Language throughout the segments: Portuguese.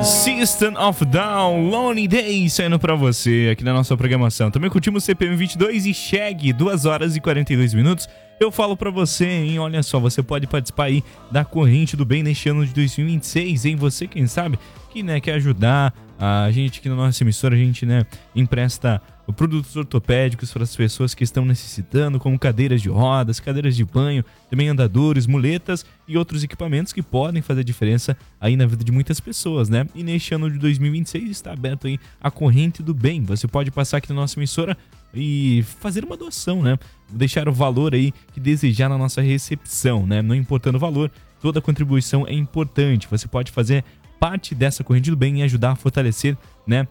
System of Down, Lonely Day, saindo pra você aqui na nossa programação. Também curtimos CPM 22 e Shag, 2 horas e 42 minutos. Eu falo pra você, hein, olha só, você pode participar aí da Corrente do Bem neste ano de 2026, hein, você, quem sabe, que, né, quer ajudar a gente aqui na nossa emissora, a gente, né, empresta produtos ortopédicos para as pessoas que estão necessitando, como cadeiras de rodas, cadeiras de banho, também andadores, muletas e outros equipamentos que podem fazer diferença aí na vida de muitas pessoas, né? E neste ano de 2026 está aberto aí a Corrente do Bem. Você pode passar aqui na nossa emissora e fazer uma doação, né? Deixar o valor aí que desejar na nossa recepção, né? Não importando o valor, toda contribuição é importante. Você pode fazer parte dessa Corrente do Bem e ajudar a fortalecer, né,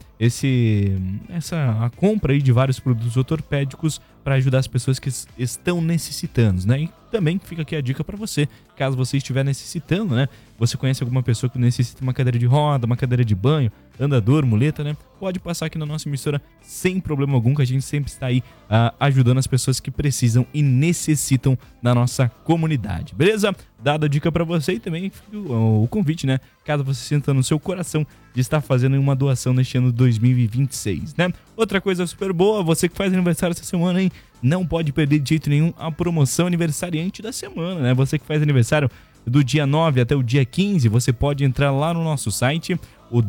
a compra aí de vários produtos ortopédicos para ajudar as pessoas que estão necessitando, né? E também fica aqui a dica para você, caso você estiver necessitando, né? Você conhece alguma pessoa que necessita de uma cadeira de roda, uma cadeira de banho, andador, muleta, né? Pode passar aqui na nossa emissora sem problema algum, que a gente sempre está aí ajudando as pessoas que precisam e necessitam da nossa comunidade, beleza? Dada a dica para você e também o convite, né? Caso você sinta no seu coração de estar fazendo uma doação neste ano de 2026, né? Outra coisa super boa, você que faz aniversário essa semana, hein? Não pode perder de jeito nenhum a promoção aniversariante da semana, né? Você que faz aniversário do dia 9 até o dia 15, você pode entrar lá no nosso site, o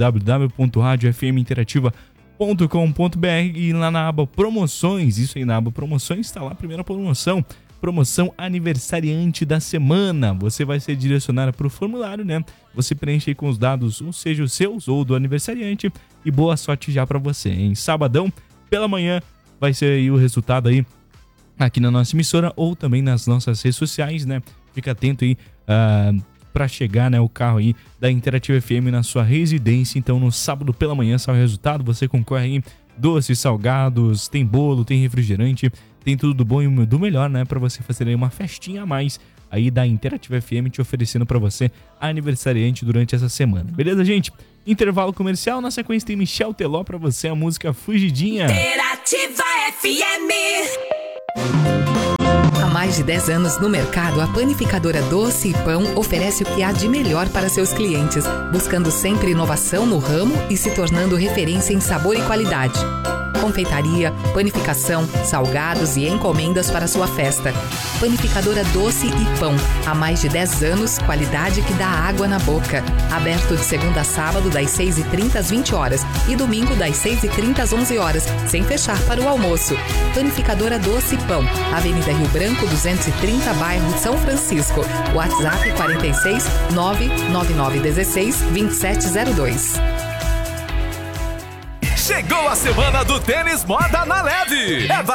www.radiofminterativa.com.br, e lá na aba promoções, isso aí na aba promoções está lá a primeira promoção aniversariante da semana. Você vai ser direcionado para o formulário, né? Você preenche aí com os dados, ou seja, os seus ou do aniversariante, e boa sorte já para você, hein? Sabadão, pela manhã, vai ser aí o resultado aí aqui na nossa emissora ou também nas nossas redes sociais, né? Fica atento aí para chegar, né, o carro aí da Interativa FM na sua residência. Então, no sábado pela manhã sai o resultado, você concorre aí doces, salgados, tem bolo, tem refrigerante, tem tudo do bom e do melhor, né, para você fazer aí uma festinha a mais aí da Interativa FM, te oferecendo para você aniversariante durante essa semana. Beleza, gente? Intervalo comercial, na sequência tem Michel Teló para você, a música Fugidinha. Interativa FM. Há mais de 10 anos no mercado, a Panificadora Doce e Pão oferece o que há de melhor para seus clientes, buscando sempre inovação no ramo e se tornando referência em sabor e qualidade. Confeitaria, panificação, salgados e encomendas para sua festa. Panificadora Doce e Pão. Há mais de 10 anos, qualidade que dá água na boca. Aberto de segunda a sábado, das 6h30 às 20 horas e domingo, das 6h30 às 11 horas, sem fechar para o almoço. Panificadora Doce e Pão. Avenida Rio Branco, 230, bairro São Francisco. WhatsApp 46 99916 2702. Chegou a semana do tênis Moda na Leve.